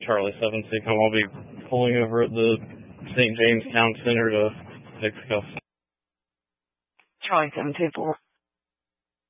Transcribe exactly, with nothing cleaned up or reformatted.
Charlie seven C, come. I'll be pulling over at the Saint James Town Center to fix cuffs. Charlie seven two four.